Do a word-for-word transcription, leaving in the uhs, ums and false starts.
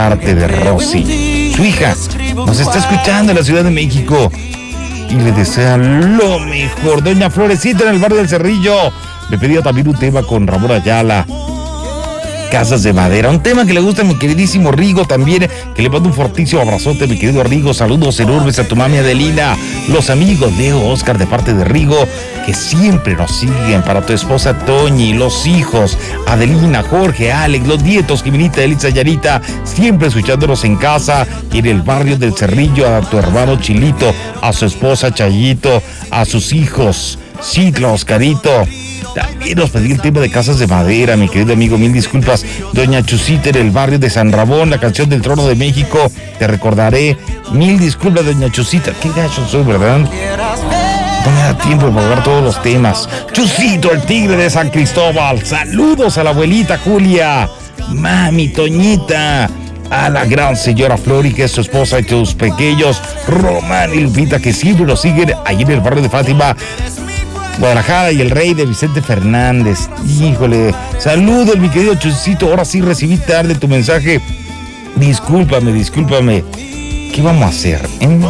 parte de Rosy. Su hija nos está escuchando en la Ciudad de México y le desea lo mejor. Doña Florecita en el barrio del Cerrillo me pedía también un tema con Ramón Ayala, Casas de Madera, un tema que le gusta a mi queridísimo Rigo también, que le mando un fortísimo abrazote, mi querido Rigo. Saludos enormes a tu mami Adelina, los amigos Leo, Oscar de parte de Rigo, que siempre nos siguen, para tu esposa Toñi, los hijos Adelina, Jorge, Alex, los nietos Jimenita, Elisa, Yarita, siempre escuchándonos en casa y en el barrio del Cerrillo, a tu hermano Chilito, a su esposa Chayito, a sus hijos Citla, Oscarito. También nos pedí el tema de Casas de Madera, mi querido amigo, mil disculpas. Doña Chusita en el barrio de San Ramón, la canción del Trono de México, te recordaré. Mil disculpas, doña Chusita. Qué gacho soy, ¿verdad? No me da tiempo de pagar todos los temas. Chusito, el tigre de San Cristóbal. Saludos a la abuelita Julia. Mami, Toñita. A la gran señora Flori, que es su esposa, y tus pequeños Román y Lupita, que siempre nos siguen allí en el barrio de Fátima, Guadalajara, y el rey de Vicente Fernández. Híjole, saludos, mi querido Chusito. Ahora sí recibí tarde tu mensaje. Discúlpame, discúlpame. ¿Qué vamos a hacer? ¿Eh?